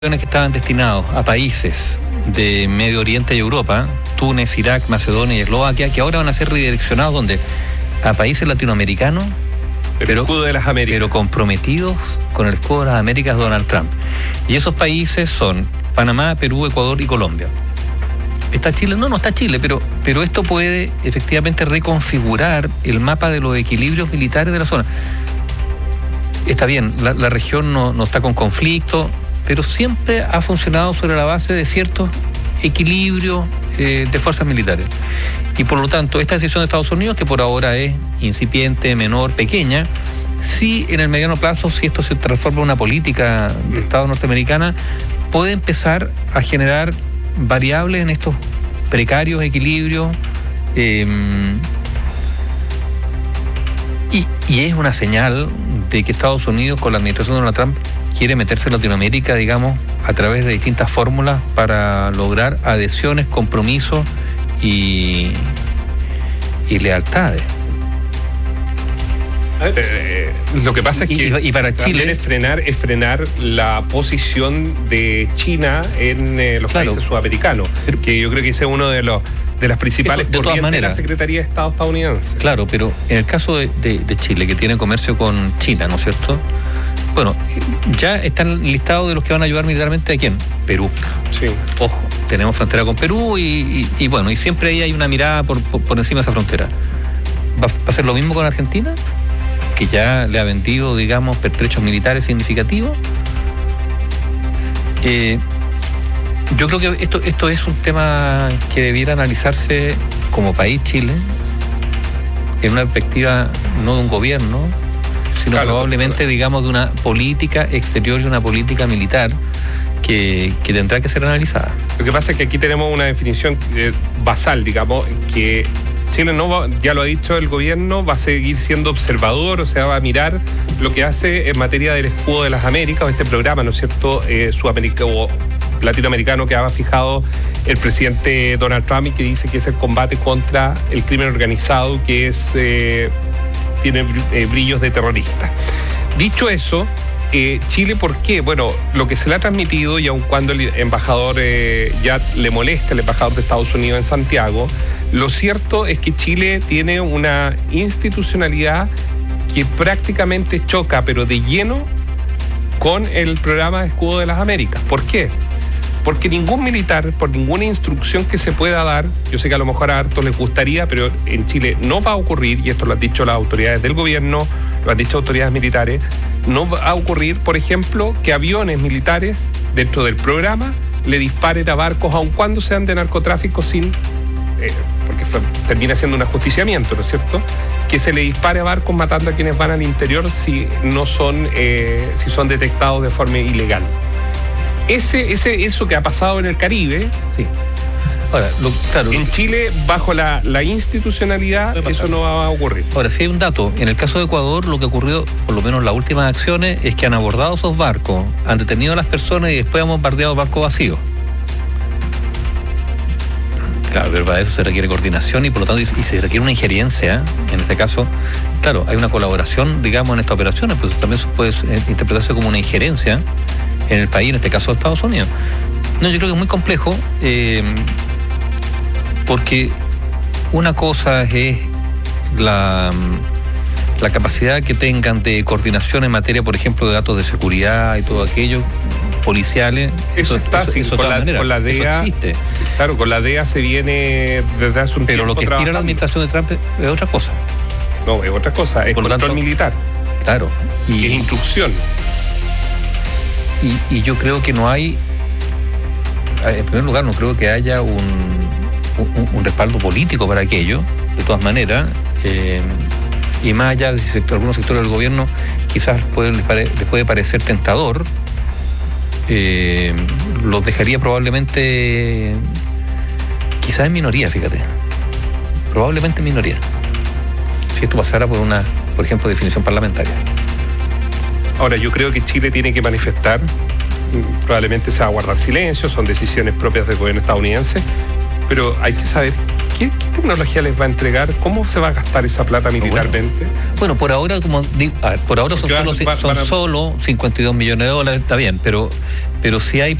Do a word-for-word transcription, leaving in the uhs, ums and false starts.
que estaban destinados a países de Medio Oriente y Europa, Túnez, Irak, Macedonia y Eslovaquia, que ahora van a ser redireccionados donde a países latinoamericanos, el pero, escudo de las Américas, pero comprometidos con el escudo de las Américas de Donald Trump. Y esos países son Panamá, Perú, Ecuador y Colombia. ¿Está Chile? No, no está Chile, pero, pero esto puede efectivamente reconfigurar el mapa de los equilibrios militares de la zona. Está bien, la, la región no, no está con conflicto, pero siempre ha funcionado sobre la base de ciertos equilibrios eh, de fuerzas militares. Y por lo tanto, esta decisión de Estados Unidos, que por ahora es incipiente, menor, pequeña, sí en el mediano plazo, si esto se transforma en una política de Estado norteamericana, puede empezar a generar variables en estos precarios equilibrios. Eh, y, y es una señal de que Estados Unidos, con la administración de Donald Trump, quiere meterse en Latinoamérica, digamos, a través de distintas fórmulas para lograr adhesiones, compromisos y, y lealtades. Eh, lo que pasa es que y, y para Chile es frenar, es frenar la posición de China en eh, los claro, países sudamericanos, que yo creo que ese es uno de los de las principales eso, de corrientes maneras, de la Secretaría de Estado estadounidense. Claro, pero en el caso de, de, de Chile, que tiene comercio con China, ¿no es cierto? Bueno, ya están listados de los que van a ayudar militarmente, ¿a quién? Perú. Sí. Ojo, tenemos frontera con Perú y, y, y bueno, y siempre ahí hay una mirada por, por, por encima de esa frontera. ¿Va, ¿Va a ser lo mismo con Argentina? Que ya le ha vendido, digamos, pertrechos militares significativos. Eh, yo creo que esto, esto es un tema que debiera analizarse como país Chile, en una perspectiva no de un gobierno, sino claro, probablemente, claro. digamos, de una política exterior y una política militar que, que tendrá que ser analizada. Lo que pasa es que aquí tenemos una definición eh, basal, digamos, que Chile no va, ya lo ha dicho el gobierno, va a seguir siendo observador, o sea, va a mirar lo que hace en materia del escudo de las Américas, o este programa, ¿no es cierto?, eh, sudamericano o latinoamericano que ha fijado el presidente Donald Trump y que dice que es el combate contra el crimen organizado, que es eh, tiene eh, brillos de terrorista. Dicho eso, eh, Chile, ¿por qué? Bueno, lo que se le ha transmitido, y aun cuando el embajador eh, ya le molesta, el embajador de Estados Unidos en Santiago, lo cierto es que Chile tiene una institucionalidad que prácticamente choca, pero de lleno, con el programa de Escudo de las Américas. ¿Por qué? Porque ningún militar, por ninguna instrucción que se pueda dar, yo sé que a lo mejor a hartos les gustaría, pero en Chile no va a ocurrir, y esto lo han dicho las autoridades del gobierno, lo han dicho autoridades militares, no va a ocurrir, por ejemplo, que aviones militares dentro del programa le disparen a barcos, aun cuando sean de narcotráfico, sin, eh, porque fue, termina siendo un ajusticiamiento, ¿no es cierto?, que se le dispare a barcos matando a quienes van al interior si no son, eh, si son detectados de forma ilegal. Ese, ese, eso que ha pasado en el Caribe, sí. Ahora, lo, claro, en Chile, bajo la, la institucionalidad, eso no va a ocurrir. Ahora, si hay un dato, en el caso de Ecuador, lo que ocurrió, por lo menos en las últimas acciones, es que han abordado esos barcos, han detenido a las personas y después han bombardeado barcos vacíos. Claro, pero para eso se requiere coordinación y por lo tanto y se requiere una injerencia. En este caso, claro, hay una colaboración, digamos, en estas operaciones, pero también puede interpretarse como una injerencia en el país, en este caso de Estados Unidos. No, yo creo que es muy complejo, eh, porque una cosa es la, la capacidad que tengan de coordinación en materia, por ejemplo, de datos de seguridad y todo aquello, policiales. Eso, eso está, eso, sí, eso con, la, con la D E A. Eso existe. Claro, con la D E A se viene desde hace un Pero tiempo. Pero lo que aspira la administración de Trump es otra cosa. No, es otra cosa, es control tanto, militar. Claro. Y es instrucción. Y, y yo creo que no hay, en primer lugar, no creo que haya un, un, un respaldo político para aquello, de todas maneras, eh, y más allá de sector, algunos sectores del gobierno, quizás puede, les, pare, les puede parecer tentador, eh, los dejaría probablemente, quizás en minoría, fíjate, probablemente en minoría, si esto pasara por una, por ejemplo, definición parlamentaria. Ahora, yo creo que Chile tiene que manifestar, probablemente se va a guardar silencio, son decisiones propias del gobierno estadounidense, pero hay que saber ¿Qué, ¿Qué tecnología les va a entregar? ¿Cómo se va a gastar esa plata militarmente? Bueno, bueno por ahora, como digo, a ver, por ahora son, solo, van, son van a... solo cincuenta y dos millones de dólares, está bien, pero, pero si hay